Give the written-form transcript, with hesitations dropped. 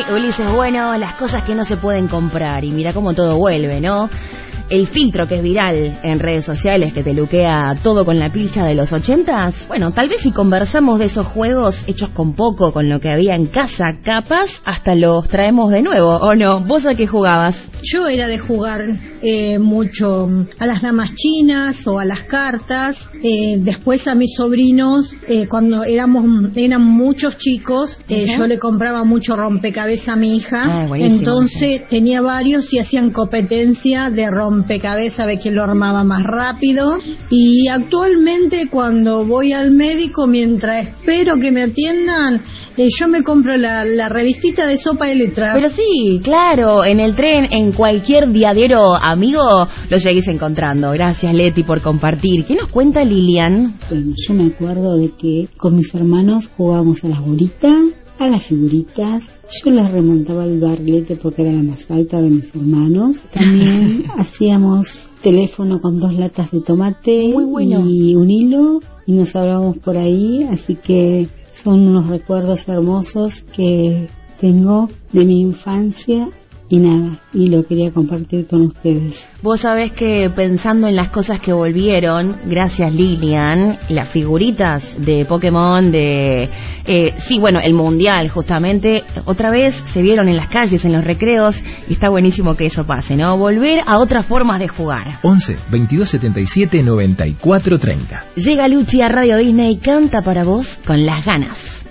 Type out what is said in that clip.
Ulises, bueno, las cosas que no se pueden comprar. Y mira cómo todo vuelve, ¿no? El filtro que es viral en redes sociales, que te luquea todo con la pilcha de los 80s. Bueno, tal vez si conversamos de esos juegos hechos con poco, con lo que había en casa, capaz hasta los traemos de nuevo, ¿o no? ¿Vos a qué jugabas? Yo era de jugar mucho a las damas chinas o a las cartas. Después a mis sobrinos, cuando eran muchos chicos, yo le compraba mucho rompecabezas a mi hija. Entonces tenía varios y hacían competencia de rompecabezas, a ver quién lo armaba más rápido. Y actualmente cuando voy al médico, mientras espero que me atiendan, yo me compro la revistita de sopa y letras. Pero sí, claro, en el tren, en cualquier diadero amigo, lo seguís encontrando. Gracias, Leti, por compartir. ¿Qué nos cuenta Lilian? Bueno, yo me acuerdo de que con mis hermanos jugábamos a las bolitas, a las figuritas. Yo les remontaba el barrilete porque era la más alta de mis hermanos. También hacíamos teléfono con 2 latas de tomate y un hilo, y nos hablábamos por ahí, así que son unos recuerdos hermosos que tengo de mi infancia y nada, y lo quería compartir con ustedes. Vos sabés que pensando en las cosas que volvieron, gracias Lilian, las figuritas de Pokémon, sí, bueno, el Mundial justamente, otra vez se vieron en las calles, en los recreos, y está buenísimo que eso pase, ¿no? Volver a otras formas de jugar. 11 22 77 94 30. Llega Luchi a Radio Disney, canta para vos con Las Ganas.